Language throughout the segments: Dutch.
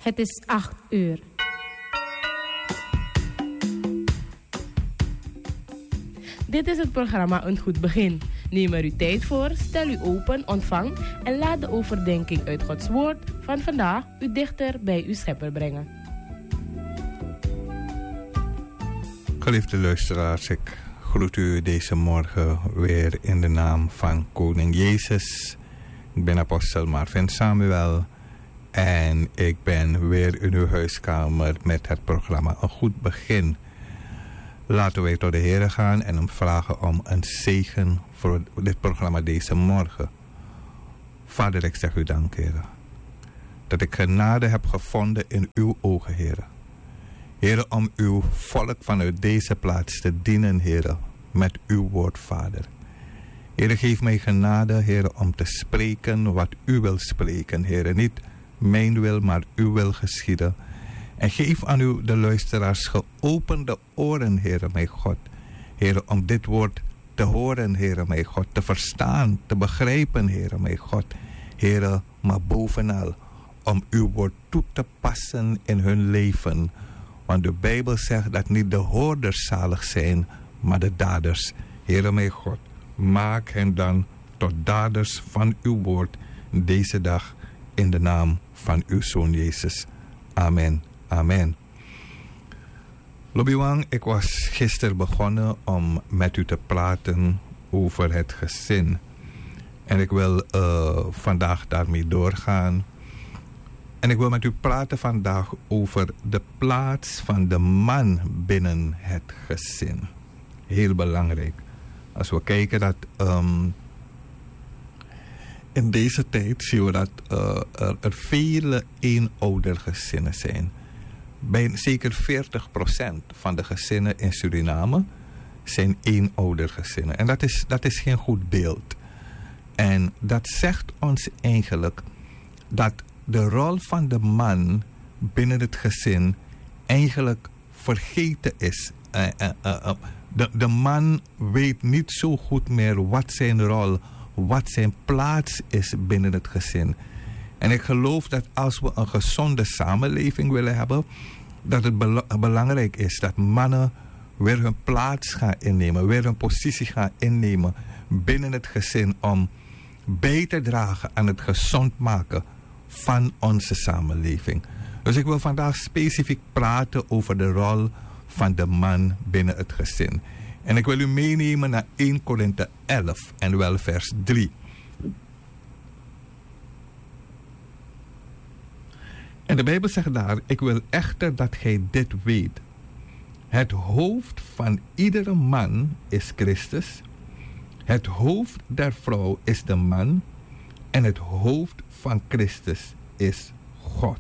Het is 8 uur. Dit is het programma Een Goed Begin. Neem er uw tijd voor, stel u open, ontvang en laat de overdenking uit Gods Woord van vandaag u dichter bij uw Schepper brengen. Geliefde luisteraars, ik groet u deze morgen weer in de naam van Koning Jezus. Ik ben apostel Marvin Samuel en ik ben weer in uw huiskamer met het programma Een Goed Begin. Laten wij tot de Heer gaan en hem vragen om een zegen voor dit programma deze morgen. Vader, ik zeg u dank, Heer, dat ik genade heb gevonden in uw ogen, Heer. Heer, om uw volk vanuit deze plaats te dienen, Heer, met uw woord, Vader. Heer, geef mij genade, Heer, om te spreken wat u wil spreken, Heer. Niet mijn wil, maar uw wil geschieden. En geef aan u, de luisteraars, geopende oren, Heer, mijn God. Heer, om dit woord te horen, Heer, mijn God. Te verstaan, te begrijpen, Heer, mijn God. Heer, maar bovenal om uw woord toe te passen in hun leven. Want de Bijbel zegt dat niet de hoorders zalig zijn, maar de daders. Heer, mijn God, maak hen dan tot daders van uw woord deze dag in de naam van uw Zoon Jezus. Amen. Amen. Lobiwang, ik was gisteren begonnen om met u te praten over het gezin. En ik wil vandaag daarmee doorgaan. En ik wil met u praten vandaag over de plaats van de man binnen het gezin. Heel belangrijk. Als we kijken dat in deze tijd zien we dat er vele eenoudergezinnen zijn. Zeker 40% van de gezinnen in Suriname zijn eenoudergezinnen. En dat is geen goed beeld. En dat zegt ons eigenlijk dat de rol van de man binnen het gezin eigenlijk vergeten is. De man weet niet zo goed meer wat zijn rol, wat zijn plaats is binnen het gezin. En ik geloof dat als we een gezonde samenleving willen hebben, dat het belangrijk is dat mannen weer hun plaats gaan innemen, weer hun positie gaan innemen binnen het gezin om bij te dragen aan het gezond maken van onze samenleving. Dus ik wil vandaag specifiek praten over de rol van de man binnen het gezin. En ik wil u meenemen naar 1 Korinthe 11 en wel vers 3. En de Bijbel zegt daar: ik wil echter dat gij dit weet. Het hoofd van iedere man is Christus. Het hoofd der vrouw is de man. En het hoofd van Christus is God.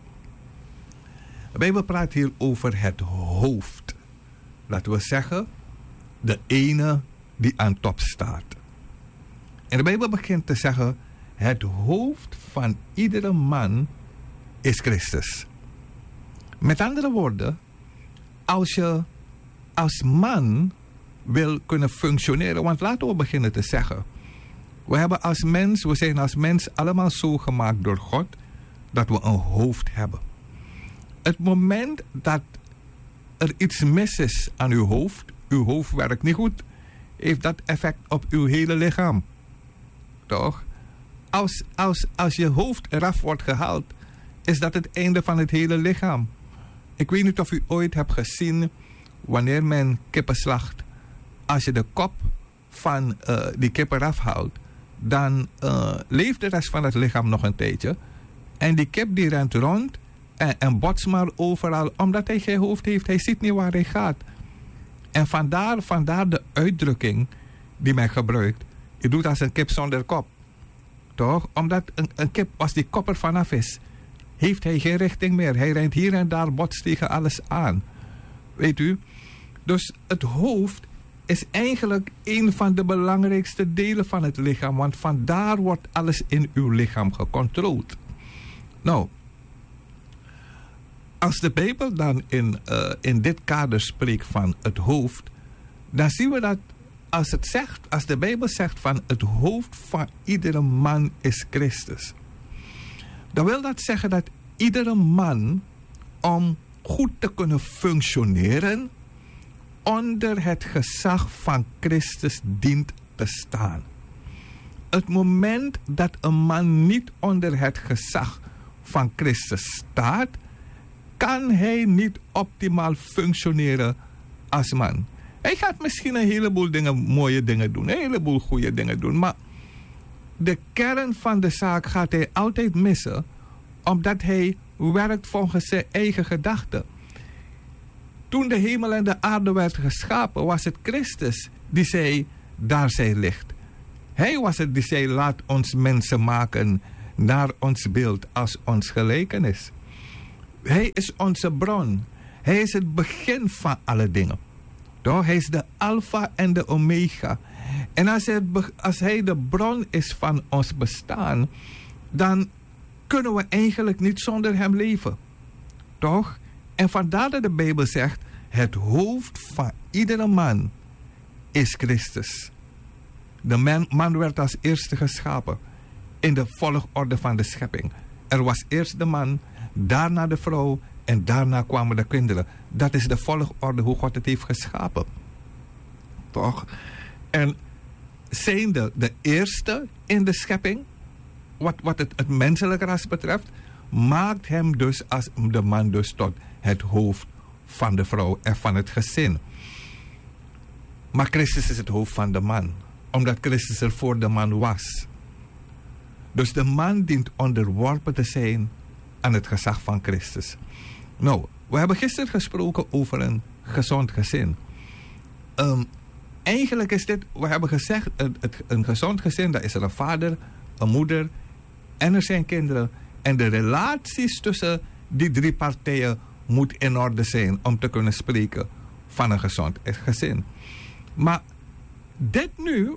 De Bijbel praat hier over het hoofd. Laten we zeggen, de ene die aan top staat. En de Bijbel begint te zeggen: het hoofd van iedere man is Christus. Met andere woorden, als je als man wil kunnen functioneren, want laten we beginnen te zeggen, we zijn als mens allemaal zo gemaakt door God dat we een hoofd hebben. Het moment dat er iets mis is aan uw hoofd werkt niet goed, heeft dat effect op uw hele lichaam. Toch? Als je hoofd eraf wordt gehaald, is dat het einde van het hele lichaam. Ik weet niet of u ooit hebt gezien wanneer men kippen slacht. Als je de kop van die kip eraf haalt, dan leeft de rest van het lichaam nog een tijdje. En die kip die rent rond en botst maar overal, omdat hij geen hoofd heeft. Hij ziet niet waar hij gaat. En vandaar de uitdrukking die men gebruikt: je doet als een kip zonder kop. Toch? Omdat een kip, als die kop er vanaf is, heeft hij geen richting meer. Hij rent hier en daar, botst tegen alles aan. Weet u? Dus het hoofd is eigenlijk een van de belangrijkste delen van het lichaam. Want vandaar wordt alles in uw lichaam gecontroleerd. Nou, als de Bijbel dan in dit kader spreekt van het hoofd, dan zien we dat als de Bijbel zegt van het hoofd van iedere man is Christus, dan wil dat zeggen dat iedere man om goed te kunnen functioneren onder het gezag van Christus dient te staan. Het moment dat een man niet onder het gezag van Christus staat, kan hij niet optimaal functioneren als man. Hij gaat misschien een heleboel dingen, mooie dingen doen, een heleboel goede dingen doen, maar de kern van de zaak gaat hij altijd missen, omdat hij werkt volgens zijn eigen gedachten. Toen de hemel en de aarde werd geschapen, was het Christus die zei, daar zij licht. Hij was het die zei, laat ons mensen maken naar ons beeld als ons gelijkenis. Hij is onze bron. Hij is het begin van alle dingen. Toch? Hij is de alfa en de omega. En als hij de bron is van ons bestaan, dan kunnen we eigenlijk niet zonder hem leven. Toch? En vandaar dat de Bijbel zegt, het hoofd van iedere man is Christus. De man werd als eerste geschapen in de volgorde van de schepping. Er was eerst de man, daarna de vrouw en daarna kwamen de kinderen. Dat is de volgorde hoe God het heeft geschapen. Toch? En zijnde de eerste in de schepping, wat het menselijke ras betreft, maakt hem dus als de man dus tot het hoofd van de vrouw en van het gezin. Maar Christus is het hoofd van de man, omdat Christus er voor de man was. Dus de man dient onderworpen te zijn aan het gezag van Christus. Nou, we hebben gisteren gesproken over een gezond gezin. Eigenlijk is dit, we hebben gezegd, een gezond gezin, dat is er een vader, een moeder en er zijn kinderen. En de relaties tussen die drie partijen moet in orde zijn om te kunnen spreken van een gezond gezin. Maar dit nu,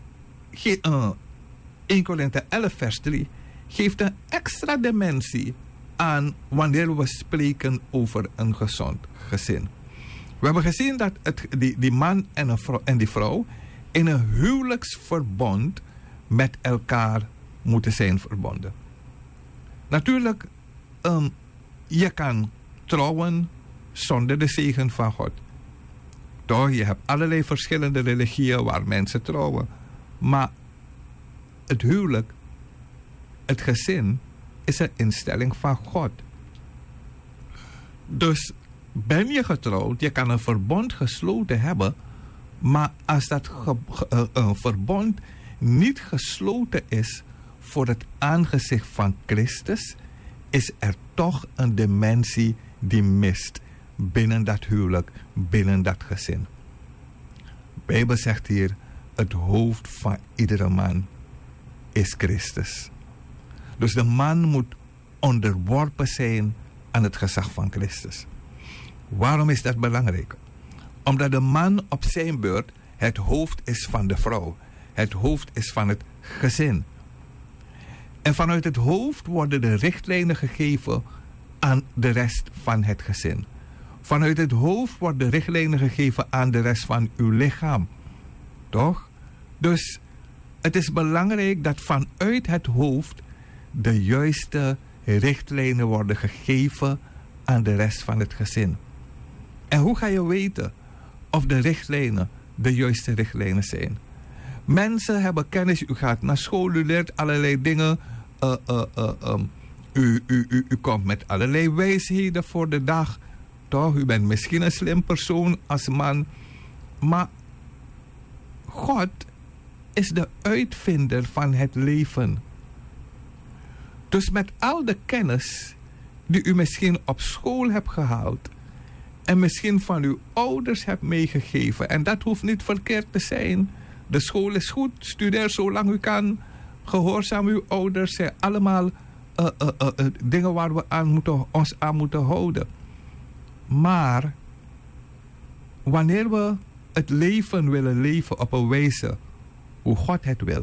1 Korinthe 11 vers 3, geeft een extra dimensie aan wanneer we spreken over een gezond gezin. We hebben gezien dat die man en die vrouw in een huwelijksverbond met elkaar moeten zijn verbonden. Natuurlijk, je kan trouwen zonder de zegen van God. Toch, je hebt allerlei verschillende religieën waar mensen trouwen. Maar het huwelijk, het gezin, is een instelling van God. Dus ben je getrouwd, je kan een verbond gesloten hebben, maar als dat verbond niet gesloten is voor het aangezicht van Christus, is er toch een dimensie die mist binnen dat huwelijk, binnen dat gezin. De Bijbel zegt hier, het hoofd van iedere man is Christus. Dus de man moet onderworpen zijn aan het gezag van Christus. Waarom is dat belangrijk? Omdat de man op zijn beurt het hoofd is van de vrouw. Het hoofd is van het gezin. En vanuit het hoofd worden de richtlijnen gegeven aan de rest van het gezin. Vanuit het hoofd worden de richtlijnen gegeven aan de rest van uw lichaam. Toch? Dus het is belangrijk dat vanuit het hoofd de juiste richtlijnen worden gegeven aan de rest van het gezin. En hoe ga je weten of de richtlijnen de juiste richtlijnen zijn? Mensen hebben kennis, u gaat naar school, u leert allerlei dingen. U komt met allerlei wijsheden voor de dag. Toch, u bent misschien een slim persoon als man. Maar God is de uitvinder van het leven. Dus met al de kennis die u misschien op school hebt gehaald en misschien van uw ouders hebt meegegeven, en dat hoeft niet verkeerd te zijn. De school is goed, studeer zolang u kan, gehoorzaam uw ouders, zijn allemaal dingen waar we ons aan moeten houden. Maar wanneer we het leven willen leven op een wijze hoe God het wil,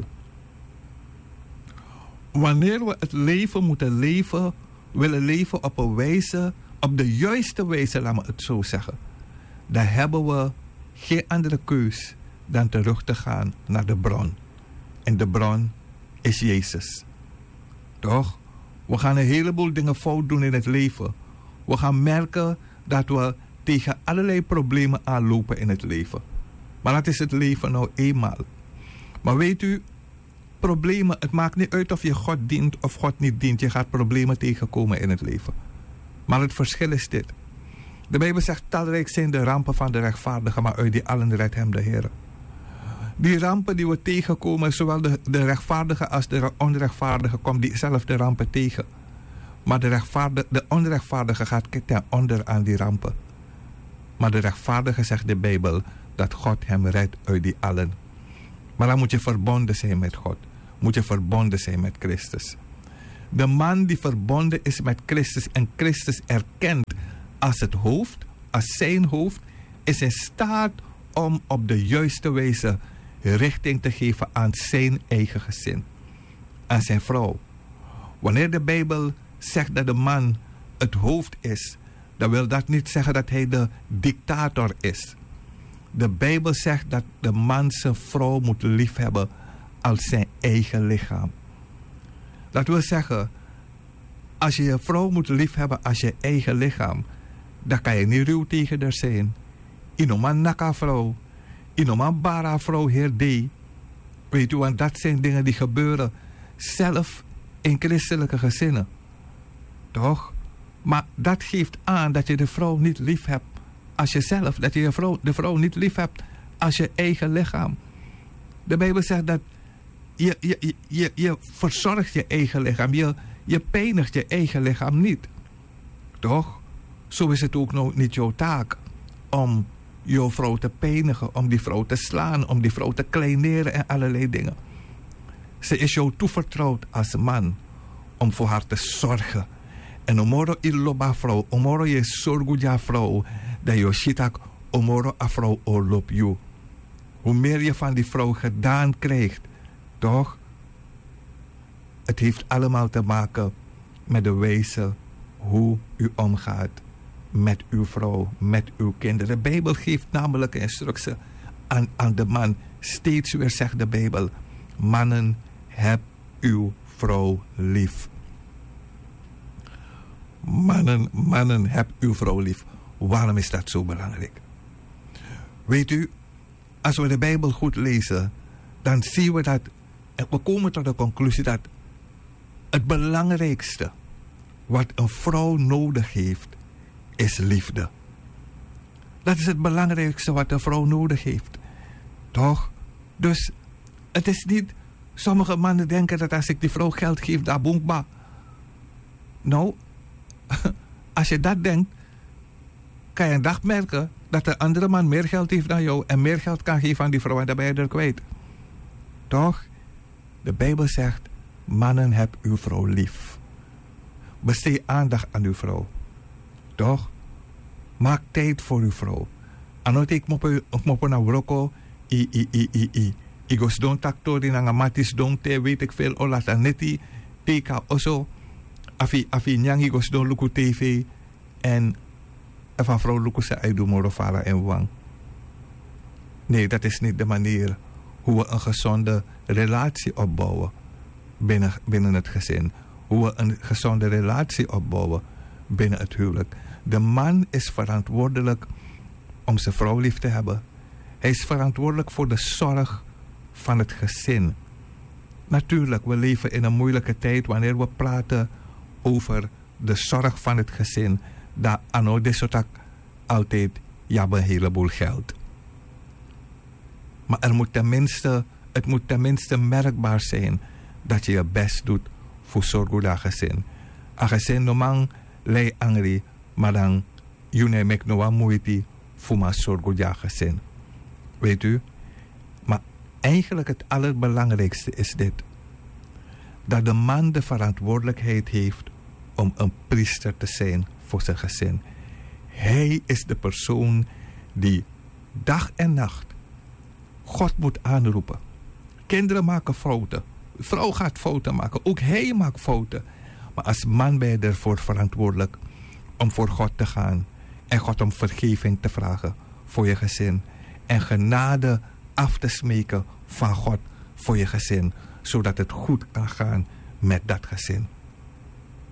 wanneer we het leven willen leven op een wijze, op de juiste wijze, laat me het zo zeggen, dan hebben we geen andere keus dan terug te gaan naar de bron. En de bron is Jezus. Toch? We gaan een heleboel dingen fout doen in het leven. We gaan merken dat we tegen allerlei problemen aanlopen in het leven. Maar dat is het leven nou eenmaal. Maar weet u, problemen, het maakt niet uit of je God dient of God niet dient. Je gaat problemen tegenkomen in het leven. Maar het verschil is dit. De Bijbel zegt, talrijk zijn de rampen van de rechtvaardigen, maar uit die allen redt hem de Heer. Die rampen die we tegenkomen, zowel de rechtvaardige als de onrechtvaardige, komt diezelfde rampen tegen. Maar de onrechtvaardige gaat ten onder aan die rampen. Maar de rechtvaardige, zegt de Bijbel, dat God hem redt uit die allen. Maar dan moet je verbonden zijn met God. Moet je verbonden zijn met Christus. De man die verbonden is met Christus en Christus erkent als het hoofd, als zijn hoofd, is in staat om op de juiste wijze richting te geven aan zijn eigen gezin. Aan zijn vrouw. Wanneer de Bijbel zegt dat de man het hoofd is, dan wil dat niet zeggen dat hij de dictator is. De Bijbel zegt dat de man zijn vrouw moet liefhebben als zijn eigen lichaam. Dat wil zeggen, als je je vrouw moet liefhebben als je eigen lichaam, dan kan je niet ruw tegen haar zijn. Inoman naka vrouw, inoman bara vrouw heer. Weet u, want dat zijn dingen die gebeuren zelf in christelijke gezinnen. Toch? Maar dat geeft aan dat je de vrouw niet lief hebt als jezelf. Dat je de vrouw niet lief hebt als je eigen lichaam. De Bijbel zegt dat je verzorgt je eigen lichaam. Je pijnigt je eigen lichaam niet. Toch? Zo is het ook nou niet jouw taak om jouw vrouw te pijnigen, om die vrouw te slaan, om die vrouw te kleineren en allerlei dingen. Ze is jou toevertrouwd als man om voor haar te zorgen. En omoro iloba vrouw, omoro je sorguja vrouw, dat je shitak omoro a vrouw oorlop you. Hoe meer je van die vrouw gedaan krijgt, toch? Het heeft allemaal te maken met de wijze hoe u omgaat met uw vrouw, met uw kinderen. De Bijbel geeft namelijk instructie aan de man. Steeds weer zegt de Bijbel, mannen, heb uw vrouw lief. Mannen, heb uw vrouw lief. Waarom is dat zo belangrijk? Weet u, als we de Bijbel goed lezen, dan zien we dat, en we komen tot de conclusie dat het belangrijkste wat een vrouw nodig heeft, is liefde. Dat is het belangrijkste wat een vrouw nodig heeft. Toch? Dus het is niet, sommige mannen denken dat als ik die vrouw geld geef, dat boomba. Nou, als je dat denkt, kan je een dag merken dat de andere man meer geld heeft dan jou en meer geld kan geven aan die vrouw en dan ben je er kwijt. Toch? De Bijbel zegt, mannen, heb uw vrouw lief. Besteed aandacht aan uw vrouw. Toch? Maak tijd voor uw vrouw. Anote ik mopo na broko I gos don taktori na matis don te weet ik veel olata neti teka oso afi nyangi gos don luku tv en van vrouw luku se aidu morofara en wang. Nee, dat is niet de manier hoe we een gezonde relatie opbouwen binnen het gezin. Hoe we een gezonde relatie opbouwen binnen het huwelijk. De man is verantwoordelijk om zijn vrouw lief te hebben. Hij is verantwoordelijk voor de zorg van het gezin. Natuurlijk, we leven in een moeilijke tijd wanneer we praten over de zorg van het gezin. Dat anno desotak altijd een heleboel geld. Maar het moet tenminste merkbaar zijn dat je je best doet voor zorgen dat gezin. Een gezin nomang lei angry, maar dan je mek no moeite voor maar zorgen dat gezin. Weet u? Maar eigenlijk het allerbelangrijkste is dit. Dat de man de verantwoordelijkheid heeft om een priester te zijn voor zijn gezin. Hij is de persoon die dag en nacht God moet aanroepen. Kinderen maken fouten. Vrouw gaat fouten maken. Ook hij maakt fouten. Maar als man ben je ervoor verantwoordelijk om voor God te gaan. En God om vergeving te vragen voor je gezin. En genade af te smeken van God voor je gezin. Zodat het goed kan gaan met dat gezin.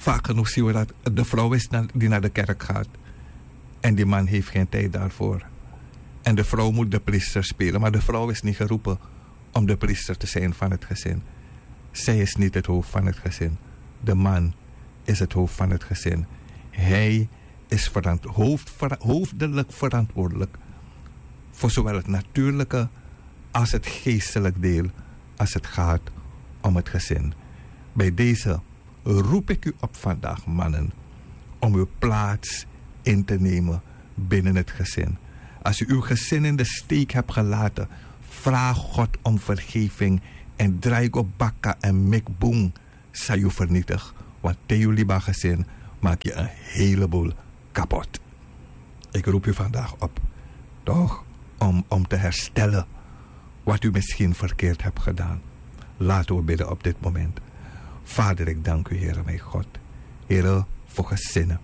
Vaak genoeg zien we dat de vrouw is die naar de kerk gaat. En die man heeft geen tijd daarvoor. En de vrouw moet de priester spelen. Maar de vrouw is niet geroepen om de priester te zijn van het gezin. Zij is niet het hoofd van het gezin. De man is het hoofd van het gezin. Hij is hoofdelijk verantwoordelijk voor zowel het natuurlijke als het geestelijk deel als het gaat om het gezin. Bij deze roep ik u op vandaag, mannen, om uw plaats in te nemen binnen het gezin. Als u uw gezin in de steek hebt gelaten, vraag God om vergeving en draai op bakka en mikboom, zal u vernietig. Want tegen uw lieve gezin maak je een heleboel kapot. Ik roep u vandaag op, toch, om te herstellen wat u misschien verkeerd hebt gedaan. Laten we bidden op dit moment. Vader, ik dank u, Heere, mijn God. Heere, voor gezinnen.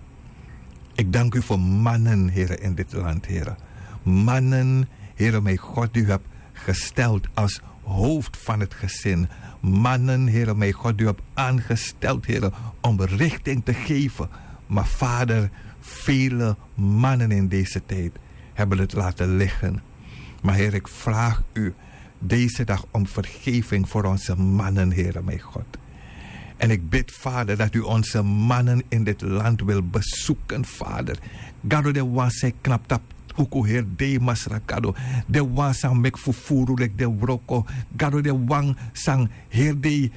Ik dank u voor mannen, Heere, in dit land, Heere. Mannen, Heere, mijn God, die u hebt gesteld als hoofd van het gezin. Mannen, Heere, mijn God, die u hebt aangesteld, Heere, om richting te geven. Maar Vader, vele mannen in deze tijd hebben het laten liggen. Maar Heer, ik vraag u deze dag om vergeving voor onze mannen, Heere, mijn God. En ik bid, Vader, dat u onze mannen in dit land wil bezoeken, Vader. Gado de wanse knaptap, uko Heer, de masrakado. De wan sang mek fufuru lek de broko. Gado de wang sang Heer de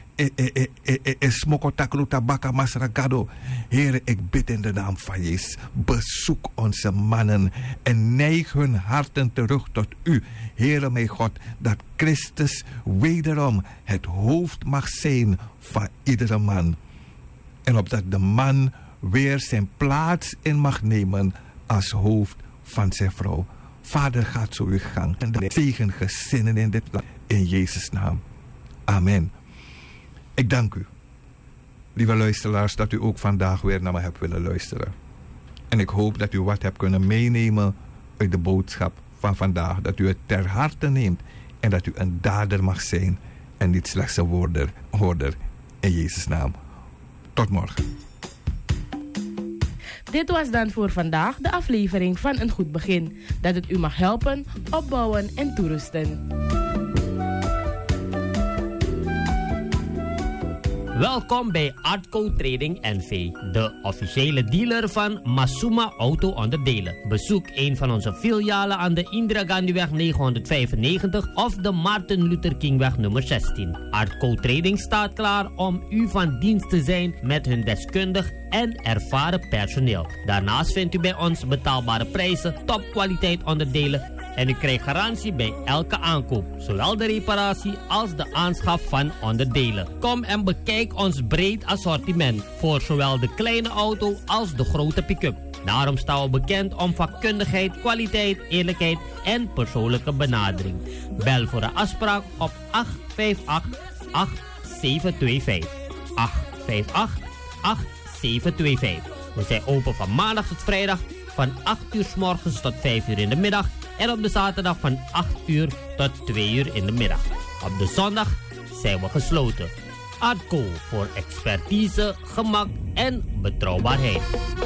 smoko taklu tabaka masrakado. Heer, ik bid in de naam van Jezus. Bezoek onze mannen en neig hun harten terug tot u. Heere, mijn God, dat Christus wederom het hoofd mag zijn van iedere man. En opdat de man weer zijn plaats in mag nemen als hoofd van zijn vrouw. Vader, gaat zo uw gang. En de zegen gezinnen in dit land. In Jezus' naam. Amen. Ik dank u, lieve luisteraars, dat u ook vandaag weer naar me hebt willen luisteren. En ik hoop dat u wat hebt kunnen meenemen uit de boodschap van vandaag. Dat u het ter harte neemt en dat u een dader mag zijn en niet slechts een hoorder. In Jezus' naam. Tot morgen. Dit was dan voor vandaag de aflevering van Een Goed Begin. Dat het u mag helpen, opbouwen en toerusten. Welkom bij Artco Trading NV, de officiële dealer van Masuma Auto-onderdelen. Bezoek een van onze filialen aan de Indira Gandhiweg 995 of de Martin Luther Kingweg nummer 16. Artco Trading staat klaar om u van dienst te zijn met hun deskundig en ervaren personeel. Daarnaast vindt u bij ons betaalbare prijzen, topkwaliteit onderdelen en u krijgt garantie bij elke aankoop, zowel de reparatie als de aanschaf van onderdelen. Kom en bekijk ons breed assortiment voor zowel de kleine auto als de grote pick-up. Daarom staan we bekend om vakkundigheid, kwaliteit, eerlijkheid en persoonlijke benadering. Bel voor een afspraak op 858-8725. 858-8725. We zijn open van maandag tot vrijdag van 8 uur 's morgens tot 5 uur in de middag. En op de zaterdag van 8 uur tot 2 uur in de middag. Op de zondag zijn we gesloten. Artco voor expertise, gemak en betrouwbaarheid.